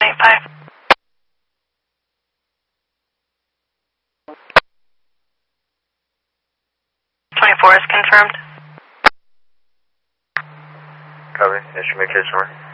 5. 24 is confirmed. Copy. Instrument case number.